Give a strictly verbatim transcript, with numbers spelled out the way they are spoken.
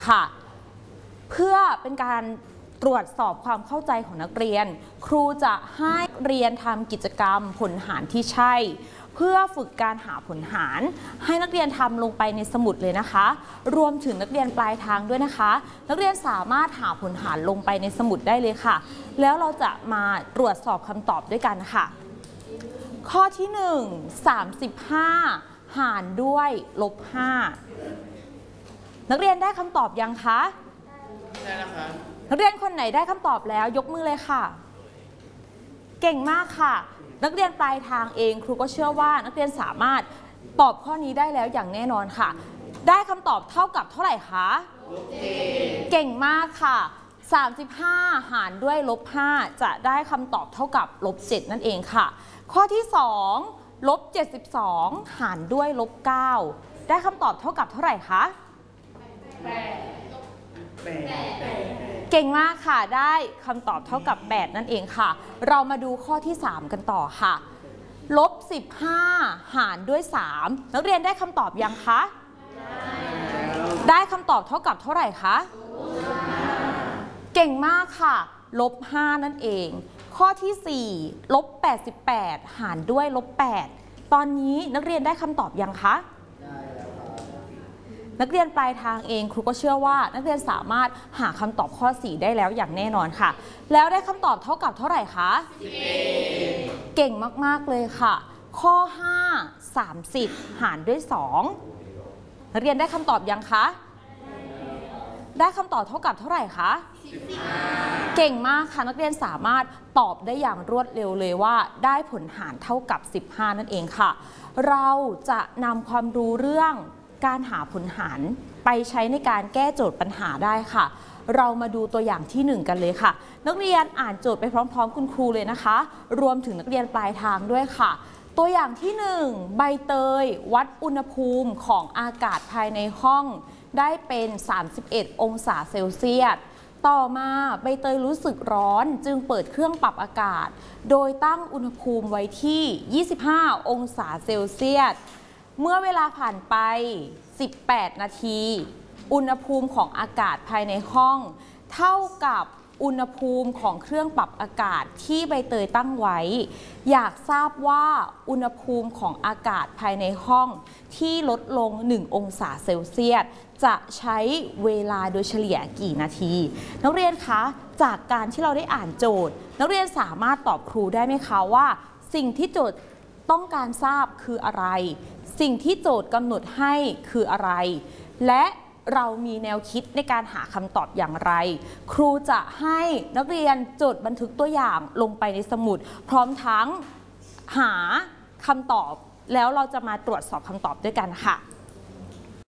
ค่ะเพื่อเป็นการตรวจสอบความเข้าใจของนักเรียนครูจะให้เรียนทำกิจกรรมผลหารที่ใช่เพื่อฝึกการหาผลหารให้นักเรียนทำลงไปในสมุดเลยนะคะรวมถึงนักเรียนปลายทางด้วยนะคะนักเรียนสามารถหาผลหารลงไปในสมุดได้เลยค่ะแล้วเราจะมาตรวจสอบคำตอบด้วยกันค่ะข้อที่หนึ่ง สามสิบห้าหารด้วยลบห้านักเรียนได้คำตอบยังคะได้แล้วค่ะนักเรียนคนไหนได้คำตอบแล้วยกมือเลยค่ะเก่งมากค่ะนักเรียนปลายทางเองครูก็เชื่อว่านักเรียนสามารถตอบข้อนี้ได้แล้วอย่างแน่นอนค่ะได้คำตอบเท่ากับเท่าไหร่คะเก่งมากค่ะสามสิบห้าหารด้วยลบห้าจะได้คำตอบเท่ากับลบเจ็ดนั่นเองค่ะข้อที่สองลบเจ็ดสิบสองหารด้วยลบเก้าได้คำตอบเท่ากับเท่าไหร่คะเก่งมากค่ะได้คำตอบเท่ากับแปดนั่นเองค่ะเรามาดูข้อที่สามกันต่อค่ะลบสิบห้าหารด้วยสามนักเรียนได้คำตอบยังคะได้คำตอบเท่ากับเท่าไหร่คะเก่งมากค่ะลบห้านั่นเองข้อที่สี่ลบแปดสิบแปดหารด้วยลบแปดตอนนี้นักเรียนได้คำตอบยังคะนักเรียนปลายทางเองครูก็เชื่อว่านักเรียนสามารถหาคำตอบข้อสี่ได้แล้วอย่างแน่นอนค่ะแล้วได้คำตอบเท่ากับเท่าไหร่คะเก่งมากๆเลยค่ะข้อห้า สามสิบหารด้วยสองนักเรียนได้คำตอบยังคะได้คำตอบเท่ากับเท่าไหร่คะเก่งมากค่ะนักเรียนสามารถตอบได้อย่างรวดเร็วเลยว่าได้ผลหารเท่ากับสิบห้านั่นเองค่ะเราจะนำความรู้เรื่องการหาผลหารไปใช้ในการแก้โจทย์ปัญหาได้ค่ะเรามาดูตัวอย่างที่หนึ่งกันเลยค่ะนักเรียนอ่านโจทย์ไปพร้อมๆคุณครูเลยนะคะรวมถึงนักเรียนปลายทางด้วยค่ะตัวอย่างที่หนึ่งใบเตยวัดอุณหภูมิของอากาศภายในห้องได้เป็นสามสิบเอ็ดองศาเซลเซียสต่อมาใบเตยรู้สึกร้อนจึงเปิดเครื่องปรับอากาศโดยตั้งอุณหภูมิไว้ที่ยี่สิบห้าองศาเซลเซียสเมื่อเวลาผ่านไปสิบแปดนาทีอุณหภูมิของอากาศภายในห้องเท่ากับอุณหภูมิของเครื่องปรับอากาศที่ใบเตยตั้งไว้อยากทราบว่าอุณหภูมิของอากาศภายในห้องที่ลดลงหนึ่งองศาเซลเซียสจะใช้เวลาโดยเฉลี่ยกี่นาทีนักเรียนคะจากการที่เราได้อ่านโจทย์นักเรียนสามารถตอบครูได้ไหมคะว่าสิ่งที่โจทย์ต้องการทราบคืออะไรสิ่งที่โจทย์กำหนดให้คืออะไรและเรามีแนวคิดในการหาคำตอบอย่างไรครูจะให้นักเรียนจดบันทึกตัวอย่างลงไปในสมุดพร้อมทั้งหาคำตอบแล้วเราจะมาตรวจสอบคำตอบด้วยกันค่ะ